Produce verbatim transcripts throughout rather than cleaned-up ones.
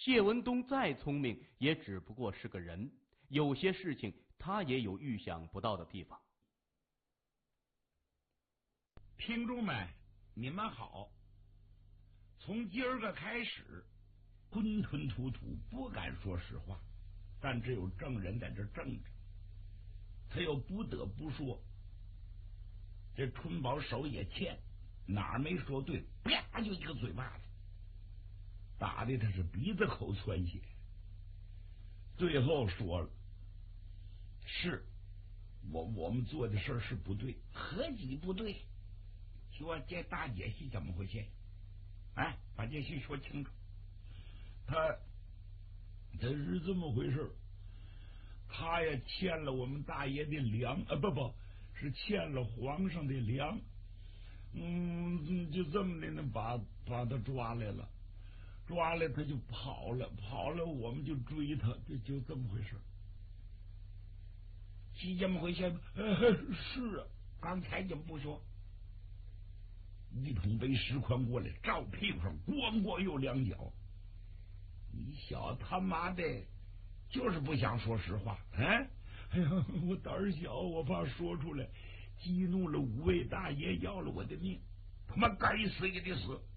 谢文东再聪明，也只不过是个人，有些事情他也有预想不到的地方。 听众们，你们好。从今儿个开始，吞吞吐吐，不敢说实话，但只有证人在这证着，他又不得不说，这春宝手也欠，哪儿没说对，啪就一个嘴巴子，打的他是鼻子口窜血。最后说了，是我我们做的事儿是不对，何其不对？说这大姐是怎么回事？哎，把这事说清楚。他这是这么回事，他也欠了我们大爷的粮啊，不不是欠了皇上的粮。嗯，就这么的呢，把把他抓来了，抓来他就跑了，跑了我们就追他，就就这么回事。是这么回事吗？呃，是啊，刚才怎么不说？一桶杯石宽过来，照屁股上咣咣又两脚。你小他妈的，就是不想说实话。哎，哎呀，我胆儿小，我怕说出来激怒了五位大爷，要了我的命。他妈该死也得死。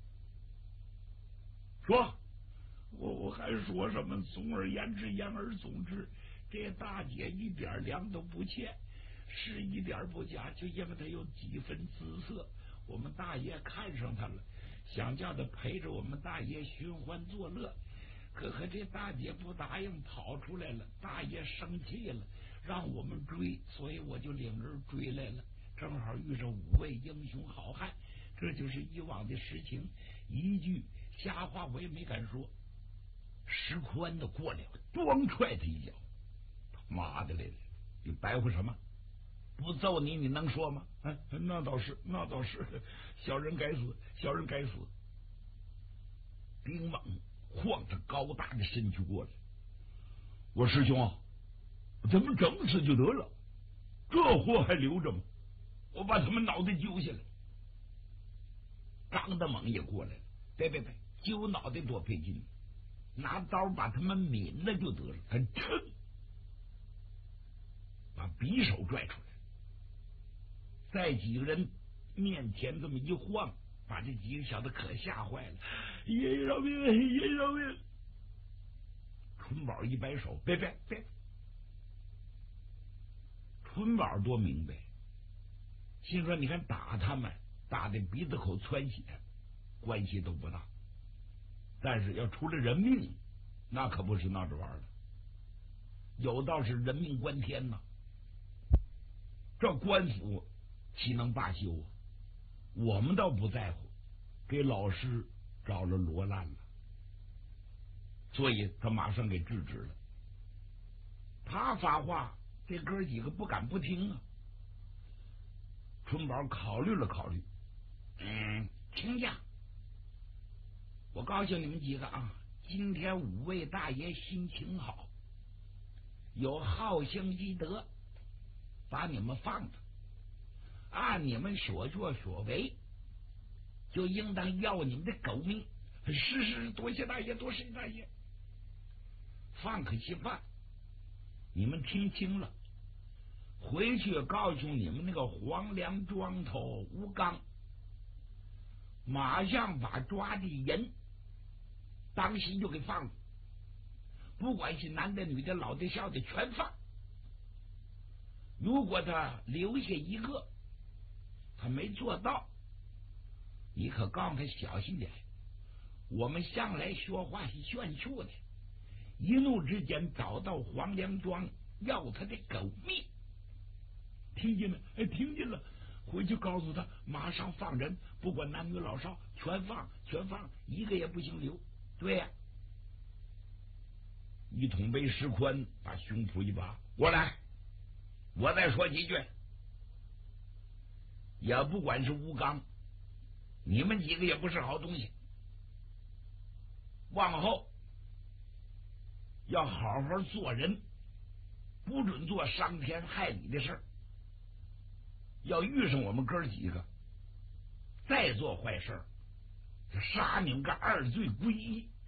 说，我我还说什么？总而言之，言而总之，这大姐一点粮都不欠，是一点不假，就因为她有几分姿色。我们大爷看上他了，想叫他陪着我们大爷寻欢作乐，可可这大姐不答应，跑出来了。大爷生气了，让我们追，所以我就领人追来了。正好遇上五位英雄好汉，这就是以往的实情，一句瞎话我也没敢说。石宽的过来，咣踹他一脚，他妈的来了，你白活什么？不揍你，你能说吗？哎，那倒是，那倒是，小人该死，小人该死。丁猛晃着高大的身躯过来，我师兄啊，咱们整死就得了，这货还留着吗？我把他们脑袋揪下来。张大猛也过来了，别别别，揪脑袋多费劲，拿刀把他们抿了就得了。他噌，把匕首拽出来。在几个人面前这么一晃，把这几个小子可吓坏了。爷爷饶命，爷爷饶命！春宝一摆手，别别别！春宝多明白，心说你看打他们，打的鼻子口窜血，关系都不大，但是要出了人命，那可不是闹着玩的，有道是人命关天呐。这官府岂能罢休啊？我们倒不在乎，给老师找了罗烂了，所以他马上给制止了。他发话，这哥几个不敢不听啊。春宝考虑了考虑，嗯，听讲，我告诉你们几个啊，今天五位大爷心情好，有好行积德，把你们放了。按你们所作所为，就应当要你们的狗命。是是，多谢大爷，多谢大爷。放可惜放，你们听清了，回去告诉你们那个黄梁庄头吴刚，马上把抓的人当心就给放了，不管是男的女的老的少的全放。如果他留下一个他没做到，你可告诉他小心点。我们向来说话是炫酷的，一怒之间找到黄梁庄要他的狗命。听见了？哎，听见了。回去告诉他，马上放人，不管男女老少，全放，全放，一个也不行留。对呀、啊，一桶杯石宽把胸脯一拔，过来，我再说几句。也不管是吴刚，你们几个也不是好东西，往后要好好做人，不准做伤天害理的事儿。要遇上我们哥几个再做坏事儿，这杀你们个二罪归一。